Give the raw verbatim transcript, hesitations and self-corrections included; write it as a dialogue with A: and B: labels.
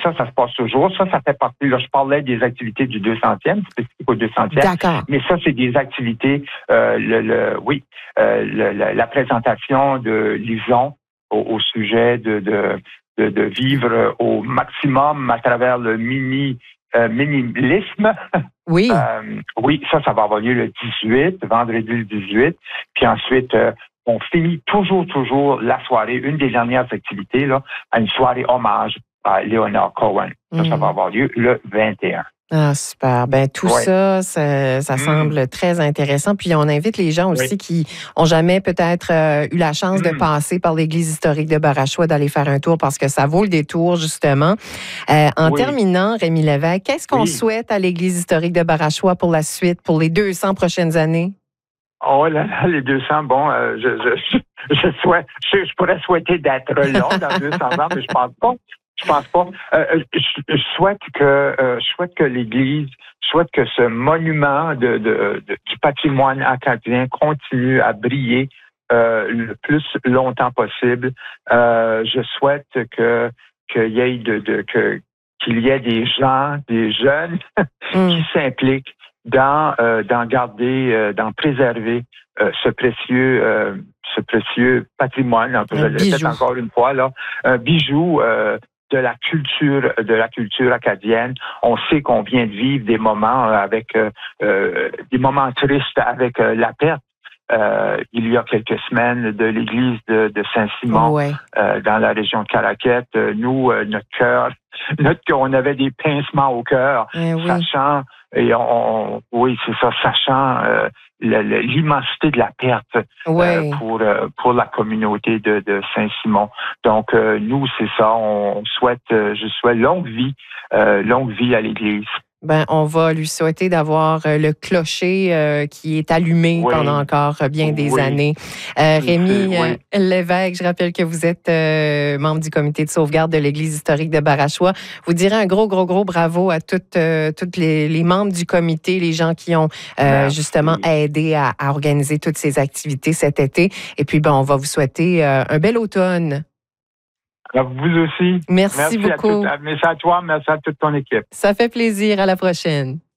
A: ça, ça se passe toujours. Ça, ça fait partie, là, je parlais des activités du deux centième, spécifiques au deux centième.
B: D'accord.
A: Mais ça, c'est des activités, euh, le, le, oui, euh, le, le, la présentation de Lison au, au sujet de, de, de, de vivre au maximum à travers le mini, euh, minimalisme.
B: Oui.
A: Euh, oui, ça, ça va avoir lieu le dix-huit, vendredi le dix-huit. Puis ensuite, euh, on finit toujours, toujours la soirée, une des dernières activités, là, à une soirée hommage à Leonard Cohen. Ça, mmh. ça va avoir lieu le vingt et un.
B: Ah, super. Ben tout ouais. ça, ça, ça mmh. semble très intéressant. Puis on invite les gens aussi oui. qui ont jamais peut-être euh, eu la chance mmh. de passer par l'église historique de Barachois d'aller faire un tour parce que ça vaut le détour, justement. Euh, en oui. terminant, Rémi Lévesque, qu'est-ce qu'on oui. souhaite à l'église historique de Barachois pour la suite, pour les deux cents prochaines années?
A: Oh là là, les deux cents, bon, euh, je, je, je, souhaite, je, je pourrais souhaiter d'être là dans deux cents ans, mais je pense pas. Je pense pas. Euh, je, je souhaite que, euh, je souhaite que l'Église, je souhaite que ce monument de, de, de, du patrimoine acadien continue à briller euh, le plus longtemps possible. Euh, je souhaite que qu'il y ait de, de que qu'il y ait des gens, des jeunes mm. qui s'impliquent dans euh, dans garder, euh, dans préserver euh, ce précieux euh, ce précieux patrimoine. Un je le répète encore une fois là, un bijou euh, de la culture de la culture acadienne. On sait qu'on vient de vivre des moments avec euh, euh, des moments tristes avec euh, la perte. Euh, il y a quelques semaines de l'église de, de Saint-Simon
B: ouais.
A: euh, dans la région de Caraquette. Nous, euh, notre cœur, notre on avait des pincements au cœur,
B: eh oui.
A: sachant et on, on oui c'est ça, sachant euh, le, le, l'immensité de la perte
B: ouais.
A: euh, pour euh, pour la communauté de, de Saint-Simon. Donc euh, nous c'est ça, on souhaite, euh, je souhaite longue vie, euh, longue vie à l'église.
B: Ben, on va lui souhaiter d'avoir le clocher euh, qui est allumé oui. pendant encore bien des
A: oui.
B: années. Euh, Rémi
A: oui.
B: euh, Lévesque, je rappelle que vous êtes euh, membre du comité de sauvegarde de l'Église historique de Barachois. Vous direz un gros, gros, gros bravo à toutes, euh, toutes les, les membres du comité, les gens qui ont euh, justement aidé à, à organiser toutes ces activités cet été. Et puis, ben, on va vous souhaiter euh, un bel automne.
A: Alors, vous aussi.
B: Merci,
A: merci
B: beaucoup.
A: À tout, merci à toi, merci à toute ton équipe.
B: Ça fait plaisir. À la prochaine.